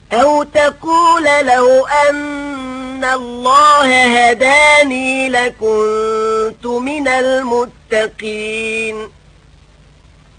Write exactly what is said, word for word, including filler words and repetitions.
أو تقول لو أن الله هداني لكنت من المتقين